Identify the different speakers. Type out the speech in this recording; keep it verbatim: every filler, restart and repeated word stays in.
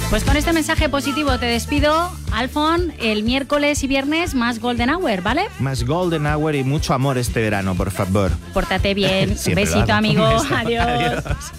Speaker 1: Pues con este mensaje positivo te despido, Alfon. El miércoles y viernes más Golden Hour, ¿vale?
Speaker 2: Más Golden Hour y mucho amor este verano, por favor.
Speaker 1: Pórtate bien. Un
Speaker 2: Siempre lo
Speaker 1: besito,
Speaker 2: hago.
Speaker 1: amigo.
Speaker 2: Un beso.
Speaker 1: Adiós.
Speaker 2: Adiós.